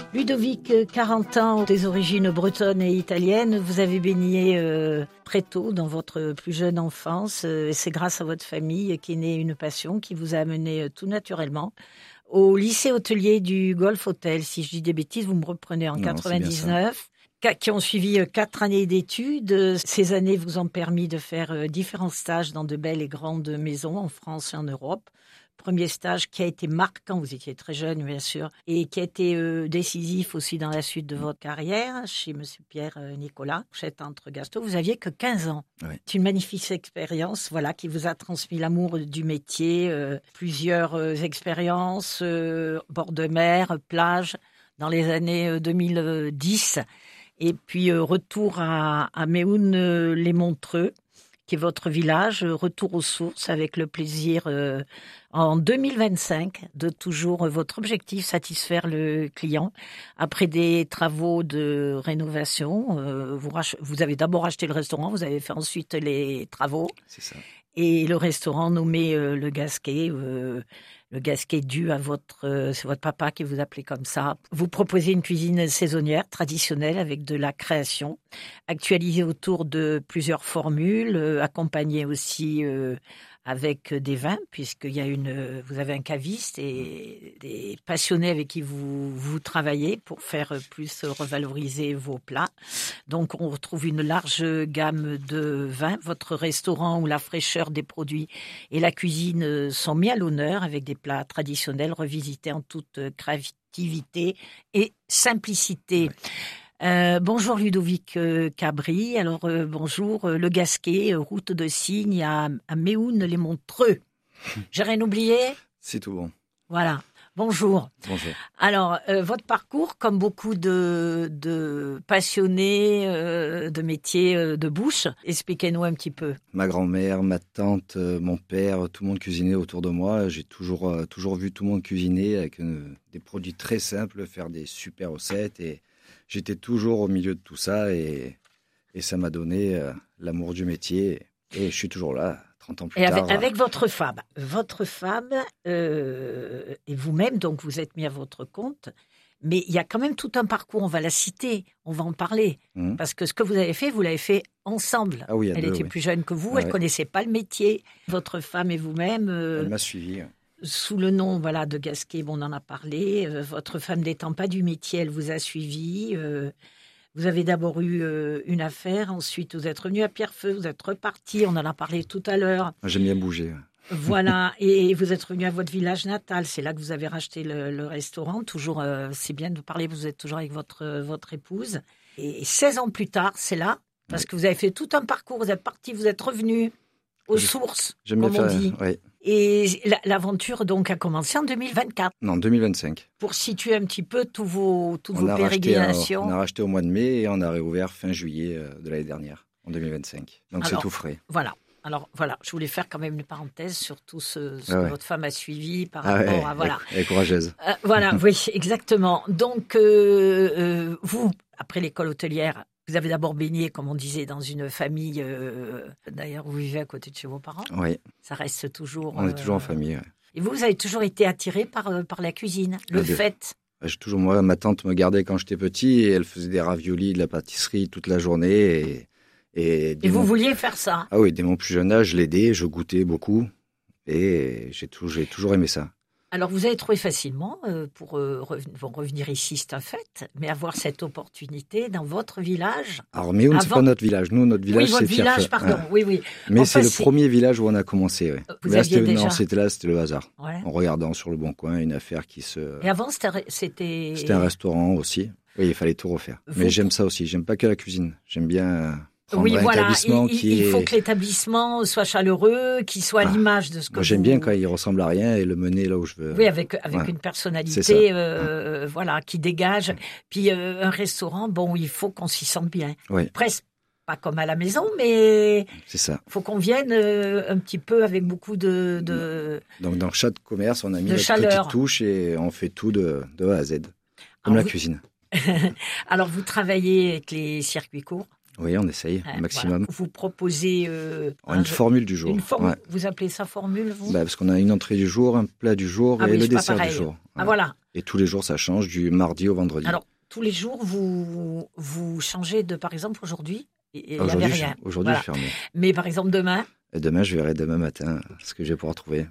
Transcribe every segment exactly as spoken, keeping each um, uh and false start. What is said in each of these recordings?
Ludovic, quarante ans, des origines bretonnes et italiennes. Vous avez baigné euh, très tôt dans votre plus jeune enfance. Euh, c'est grâce à votre famille qu'est née une passion qui vous a amené euh, tout naturellement au lycée hôtelier du Golf Hotel. Si je dis des bêtises, vous me reprenez en Non, quatre-vingt-dix-neuf. Qui ont suivi quatre années d'études. Ces années vous ont permis de faire différents stages dans de belles et grandes maisons en France et en Europe. Premier stage qui a été marquant, vous étiez très jeune bien sûr, et qui a été euh, décisif aussi dans la suite de votre carrière chez Monsieur Pierre euh, Nicolas, chef entre Gasto. Vous aviez que quinze ans. Oui. C'est une magnifique expérience, voilà, qui vous a transmis l'amour du métier, euh, plusieurs euh, expériences, euh, bord de mer, plage, dans les années euh, deux mille dix. Et puis, euh, retour à, à Méhoun-les-Montreux, qui est votre village. Retour aux sources avec le plaisir, euh, en deux mille vingt-cinq, de toujours euh, votre objectif, satisfaire le client. Après des travaux de rénovation, euh, vous, rach- vous avez d'abord acheté le restaurant, vous avez fait ensuite les travaux. C'est ça. Et le restaurant nommé euh, Le Gasquet, euh, le Gasquet dû à votre, euh, c'est votre papa qui vous appelait comme ça. Vous proposez une cuisine saisonnière traditionnelle avec de la création, actualisée autour de plusieurs formules, euh, accompagnée aussi euh, avec des vins, puisqu'il y a une, vous avez un caviste et des passionnés avec qui vous, vous travaillez pour faire plus revaloriser vos plats. Donc, on retrouve une large gamme de vins. Votre restaurant où la fraîcheur des produits et la cuisine sont mis à l'honneur avec des plats traditionnels revisités en toute créativité et simplicité. Euh, bonjour Ludovic euh, Cabri. Alors euh, bonjour euh, Le Gasquet, euh, route de Signe à, à Méhoun-les-Montreux. J'ai rien oublié ? C'est tout bon. Voilà. Bonjour. Bonjour. Alors, euh, votre parcours, comme beaucoup de, de passionnés euh, de métiers euh, de bouche, expliquez-nous un petit peu. Ma grand-mère, ma tante, euh, mon père, tout le monde cuisinait autour de moi. J'ai toujours, euh, toujours vu tout le monde cuisiner avec euh, des produits très simples, faire des super recettes. Et j'étais toujours au milieu de tout ça et, et ça m'a donné euh, l'amour du métier. Et je suis toujours là. trente ans plus Et tard. avec, avec votre femme, votre femme euh, et vous-même, donc vous êtes mis à votre compte, mais il y a quand même tout un parcours, on va la citer, on va en parler, Mmh. parce que ce que vous avez fait, vous l'avez fait ensemble. Ah oui, à Elle deux, était oui. plus jeune que vous, Ah elle ne ouais. connaissait pas le métier. Votre femme et vous-même, euh, Elle m'a suivi. sous le nom voilà, de Gasquet, bon, on en a parlé, euh, votre femme n'étant pas du métier, elle vous a suivi. Euh, Vous avez d'abord eu euh, une affaire, ensuite vous êtes revenu à Pierrefeu, vous êtes reparti, on en a parlé tout à l'heure. J'aime bien bouger. Voilà, et vous êtes revenu à votre village natal, c'est là que vous avez racheté le, le restaurant. Toujours, euh, c'est bien de parler, vous êtes toujours avec votre, votre épouse. Et seize ans plus tard, c'est là, parce Oui. que vous avez fait tout un parcours, vous êtes parti, vous êtes revenu aux Je- sources, J'aime comme bien on faire. dit. Ouais. Et la- l'aventure donc a commencé en deux mille vingt-quatre. Non, deux mille vingt-cinq. Pour situer un petit peu tous vos, toutes On vos a, racheté, un- pérégrinations. on a racheté au mois de mai et on a réouvert fin juillet euh, de l'année dernière, en deux mille vingt-cinq. Donc c'est Alors, tout frais. Voilà. Alors voilà, je voulais faire quand même une parenthèse sur tout ce, ce Ah que ouais. votre femme a suivi par Ah rapport ouais, à voilà. elle est courageuse. Euh, voilà, oui, exactement. Donc euh, euh, vous, après l'école hôtelière, vous avez d'abord baigné, comme on disait, dans une famille. Euh, d'ailleurs, vous vivez à côté de chez vos parents. Oui, Ça reste toujours. on est euh, toujours en famille. Ouais. Et vous, vous avez toujours été attiré par euh, par la cuisine, le Ah, de- fait. J'ai toujours, moi, ma tante me gardait quand j'étais petit et elle faisait des raviolis, de la pâtisserie toute la journée. Et, et, dès Et vous mon- vouliez faire ça. Ah oui, dès mon plus jeune âge, je l'aidais, je goûtais beaucoup et j'ai toujours, j'ai toujours aimé ça. Alors, vous avez trouvé facilement, euh, pour euh, reven- bon, revenir ici, c'est un fait, mais avoir cette opportunité dans votre village. Alors, Méhoun, c'est Avant- pas notre village. Nous, notre village, oui, votre c'est Pierrefeu. village, pardon. Ouais. Oui, oui. Mais Enfin, c'est le c'est- premier village où on a commencé. Ouais. Vous Là, aviez c'était- déjà- Non, c'était là, c'était le hasard. Ouais. En regardant sur le bon coin une affaire qui se. Et avant, c'était. un ré- C'était, C'était un restaurant aussi. Oui, il fallait tout refaire. Vous- Mais j'aime ça aussi. J'aime pas que la cuisine. J'aime bien euh, prendre Oui, un voilà. établissement Il, qui il est. faut que l'établissement soit chaleureux, qu'il soit à Ah, l'image de ce que Moi, j'aime vous- bien quand il ressemble à rien et le mener là où je veux. Oui, avec, avec Ouais. une C'est ça. personnalité, euh, voilà, qui dégage. Puis euh, un restaurant, bon, il faut qu'on s'y sente bien. Oui, Presque pas comme à la maison, mais c'est ça. il faut qu'on vienne euh, un petit peu avec beaucoup de. de... Donc, dans chaque commerce, on a mis De notre chaleur. petite touche et on fait tout de, de A à Z. Comme Alors, la vous- cuisine. Alors, vous travaillez avec les circuits courts. Oui, on essaye, hein, au maximum. voilà. Vous proposez euh, En une jeu- formule du jour. une formule. Ouais. Vous appelez ça formule, vous Bah, parce qu'on a une entrée du jour, un plat du jour Ah et oui, le c'est pas dessert du pareil. jour. Ah Ouais. voilà. Et Et tous les jours, ça change du mardi au vendredi. Alors, tous les jours, vous, vous changez de, par exemple, aujourd'hui, il n'y avait Aujourd'hui, rien. je, aujourd'hui Voilà. je ferme. Mais par exemple, demain Et demain, je verrai demain matin ce que je vais pouvoir trouver.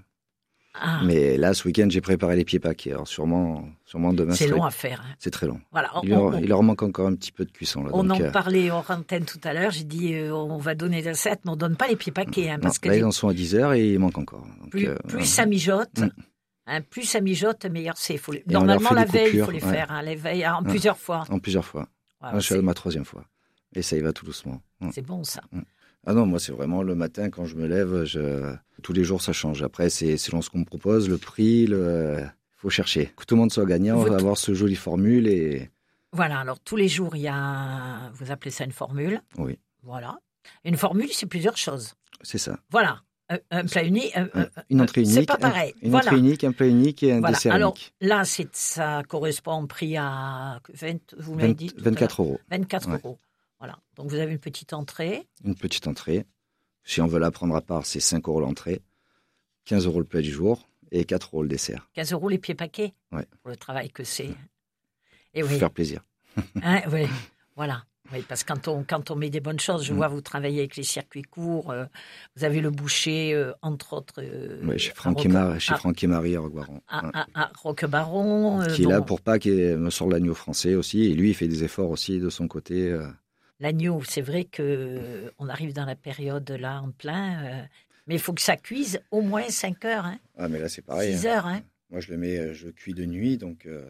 ah, Mais là, ce week-end, j'ai préparé les pieds paquets. Alors sûrement, sûrement demain, c'est long serait- à faire. Hein. c'est très long. Voilà, on, Il leur, on- il leur manque encore un petit peu de cuisson. Là, on donc, en euh, parlait hors antenne tout à l'heure. J'ai dit, euh, on va donner des recettes, mais on ne donne pas les pieds paquets. Hein, non, parce que là, les- ils en sont à dix heures et il manque encore. Donc, plus, euh, plus euh, ça mijote, Mm. hein, plus ça mijote, meilleur c'est. Faut les- Et on leur Normalement, fait la des veille, il coupures, faut les ouais. faire. Hein, les veilles, en Ouais. plusieurs fois. En plusieurs fois. Ouais, Là, je suis à c'est, ma troisième fois. Et ça y va tout doucement. Mm. c'est bon, ça. Ah non, moi, c'est vraiment le matin, quand je me lève, je... tous les jours, ça change. Après, c'est selon ce qu'on me propose, le prix, le... il faut chercher. Que tout le monde soit gagnant, on Vous- va avoir ce joli formule et... Voilà, alors tous les jours, il y a, vous appelez ça une formule. Oui, Voilà. Une formule, c'est plusieurs choses. c'est ça. Voilà. Un, un plat unique. un- un- Une entrée unique. C'est pas un- pareil. Une Voilà. entrée unique, un plat unique et un Voilà. dessert Alors unique. là, c'est, ça correspond en prix à vingt, vous m'avez vingt dit tout à l'heure. vingt-quatre euros. vingt-quatre Ouais. euros. Voilà. Donc vous avez une petite entrée. Une petite entrée. Si on veut la prendre à part, c'est cinq euros l'entrée, quinze euros le plat du jour et quatre euros le dessert. quinze euros les pieds paquets. Ouais. Pour le travail que c'est. Et Faut oui. faire plaisir. Hein, oui. Voilà. Oui, parce que quand on, quand on met des bonnes choses, je Mm. vois vous travaillez avec les circuits courts, euh, vous avez le boucher, euh, entre autres. Euh, Ouais, chez à Franck et, Roque- Mar- chez à- Franck et Marie à Roquebaron. à, Ouais. à, à Roquebaron. euh, Qui est là bon, pour pas qu'il me sorte l'agneau français aussi. Et lui, il fait des efforts aussi de son côté. euh. L'agneau, c'est vrai que euh, on arrive dans la période là en plein, euh, mais il faut que ça cuise au moins cinq heures, hein, Ah, mais là, c'est pareil. six hein. heures. Hein. Moi, je le mets, euh, je cuis de nuit, donc... euh,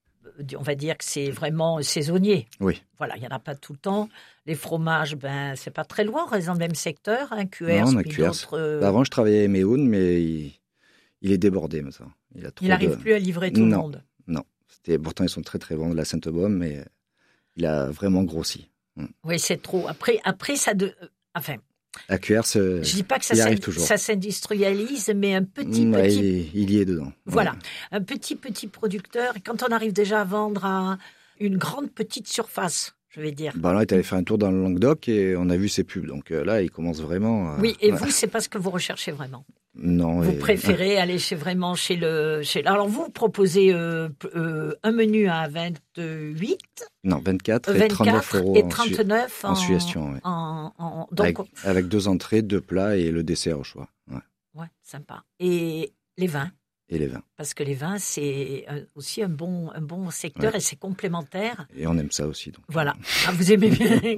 On va dire que c'est vraiment saisonnier. Oui. Voilà, il n'y en a pas tout le temps. Les fromages, ben, c'est pas très loin, on reste dans le même secteur, hein, Q R, Non, on a puis Q R. d'autres, euh, Bah, avant, je travaillais à Mehoun, mais il, il est débordé maintenant. Il a trop il n'arrive de... plus à livrer tout le Non. monde. Non. C'était... Pourtant, ils sont très très bons de la Sainte-Baume, mais il a vraiment grossi. Oui, c'est trop. Après, après ça de... euh, Enfin, À Q R, c'est... je dis pas que ça, il arrive s'in- toujours. ça s'industrialise, mais un petit, Ouais, petit, il, il y est dedans. voilà, Ouais. un petit, petit producteur. Et quand on arrive déjà à vendre à une grande petite surface, je vais dire. Bah là, tu avais fait un tour dans le Languedoc et on a vu ses pubs. Donc euh, là, il commence vraiment... à- Oui, et ouais. vous, c'est pas ce que vous recherchez vraiment. Non. Vous et- préférez aller chez vraiment chez le. Chez... Alors vous proposez euh, p- euh, un menu à vingt-huit, Non, vingt-quatre et trente-neuf vingt-quatre euros et en, su- trente-neuf en, en suggestion. Ouais. en- en- Donc, Avec, avec deux entrées, deux plats et le dessert au choix. Ouais. ouais, sympa. Et les vins, Et les vins. parce que les vins, c'est euh, aussi un bon, un bon secteur Ouais. et c'est complémentaire. Et on aime ça aussi. Donc. Voilà. Ah, vous aimez bien.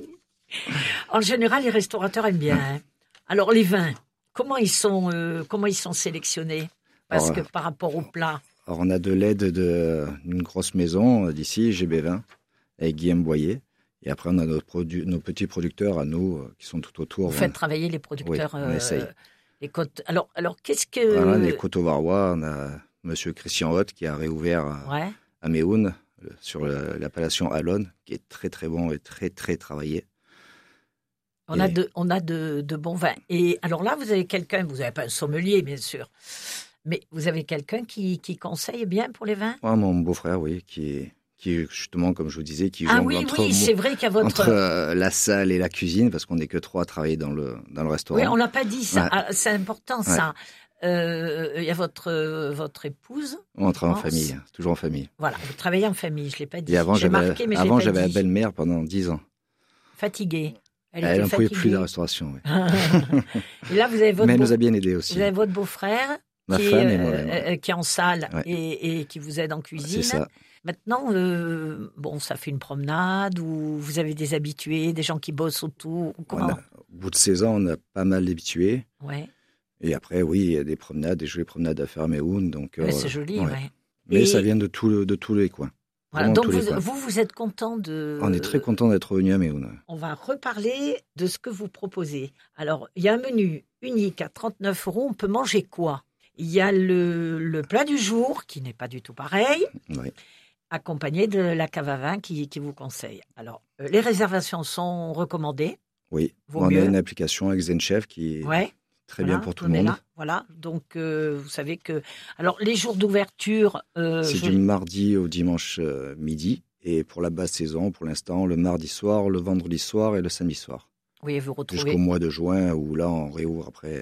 En général, les restaurateurs aiment bien. hein. Alors les vins, comment ils sont, euh, comment ils sont sélectionnés? Parce Alors, que par rapport au plat. Alors, on a de l'aide de- d'une grosse maison euh, d'ici, G B vingt, avec Guillaume Boyer. Et après, on a nos, produ- nos petits producteurs à nous euh, qui sont tout autour. Vous faites travailler les producteurs. Oui, on essaye. Les côtes. Alors, alors qu'est-ce que. Voilà, les Côtes-Varois, on a Monsieur Christian Hoth qui a réouvert à, Ouais. à Méhoun, euh, sur le- l'appellation Alonne, qui est très très bon et très très travaillé. On a, Et- de, on a de, de bons vins. Et alors là, vous avez quelqu'un, vous n'avez pas un sommelier, bien sûr, mais vous avez quelqu'un qui, qui conseille bien pour les vins? Ah, mon beau-frère, oui, qui est, qui est justement, comme je vous disais, qui Ah jongle oui, entre, oui, c'est vrai qu'à votre. entre euh, la salle et la cuisine, parce qu'on n'est que trois à travailler dans le, dans le restaurant. Oui, on l'a pas dit, ça. Ouais. Ah, c'est important, ça. Euh, Il y a votre, euh, votre épouse. On travaille en France. famille, toujours en famille. Voilà, vous travaillez en famille, je ne l'ai pas dit. Et avant, J'ai j'avais, marqué, mais je l'ai avant, pas j'avais la dit. belle-mère pendant dix ans. Fatiguée. Elle, Elle était n'en pouvait plus fatiguée. de la restauration. Oui. Et là, vous avez votre Mais elle beau- nous a bien aidés aussi. Vous avez votre beau-frère Ma qui, femme est, et moi-même. euh, ouais. euh, qui est en salle Ouais. et, et qui vous aide en cuisine. C'est ça. Maintenant, euh, bon, ça fait une promenade où vous avez des habitués, des gens qui bossent autour. On Comment? a- au bout de seize ans, on a pas mal d'habitués. Ouais. Et après, oui, il y a des promenades, des jolies promenades à faire à Méhoun. Donc, Ouais, euh, c'est joli, ouais. ouais. Mais Et- ça vient de, tout le- de tous les coins. Voilà, Vraiment donc tous les vous, coins. vous, vous êtes content de... On est très content d'être venu à Méhoun. On va reparler de ce que vous proposez. Alors, il y a un menu unique à trente-neuf euros. On peut manger quoi? Il y a le, le plat du jour, qui n'est pas du tout pareil, Ouais. accompagné de la cave à vin qui, qui vous conseille. Alors, euh, les réservations sont recommandées. Oui, Vaut on mieux. a une application avec ZenChef qui est Ouais. très Voilà, bien pour tout on le est monde. là, voilà, donc euh, vous savez que... Alors, les jours d'ouverture... euh, C'est je- du mardi au dimanche euh, midi. Et pour la basse saison, pour l'instant, le mardi soir, le vendredi soir et le samedi soir. Oui, vous Jusqu'au retrouvez... mois de juin où là, on réouvre après tous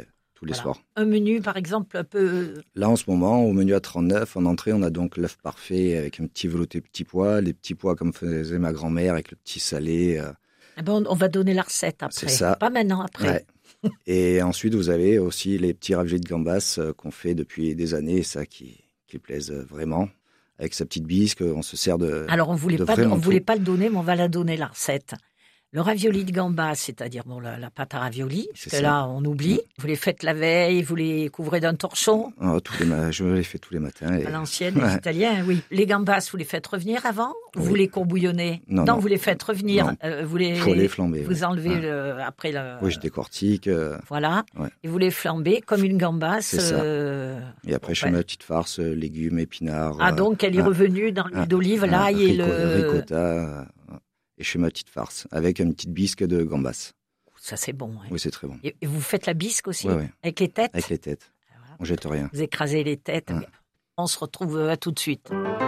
tous les Voilà. soirs. Un menu, par exemple, un peu... Là, en ce moment, au menu à trente-neuf, en entrée, on a donc l'œuf parfait avec un petit velouté petits pois, les petits pois comme faisait ma grand-mère avec le petit salé. euh, Ah ben, on, on va donner la recette après. C'est ça. Pas maintenant, après. Ouais. Et ensuite, vous avez aussi les petits raviolis de gambas euh, qu'on fait depuis des années, ça qui, qui plaisent vraiment. Avec sa petite bisque, on se sert de. Alors, on voulait de pas, vraiment on voulait tout. pas le donner, mais on va la donner, la recette. Le ravioli de gambas, c'est-à-dire bon, la, la pâte à ravioli, parce C'est que ça. là, on oublie. Vous les faites la veille, vous les couvrez d'un torchon. Oh, tous les ma- Je les fais tous les matins. Et... À l'ancienne, les Ouais. Italiens, oui. Les gambas, vous les faites revenir avant ou Oui. vous les courbouillonnez? Non, non. vous les faites revenir. Non. euh, vous les, Faut les flamber, Vous ouais. enlevez Ouais. le, après le. Oui, je décortique. euh, Voilà. Ouais. Et vous les flambez comme une gambasse. C'est ça. euh, Et après, je fais ouais. ma petite farce, euh, légumes, épinards. Ah, euh, donc, elle est ah, revenue dans l'huile ah, d'olive, ah, l'ail et rico- le. ricotta. euh, Et je fais ma petite farce avec une petite bisque de gambas. Ça, c'est bon. ouais. Oui, c'est très bon. Et et vous faites la bisque aussi? Ouais, ouais. Avec les têtes? Avec les têtes. Voilà. On jette rien. Vous écrasez les têtes. Ouais. On se retrouve à tout de suite.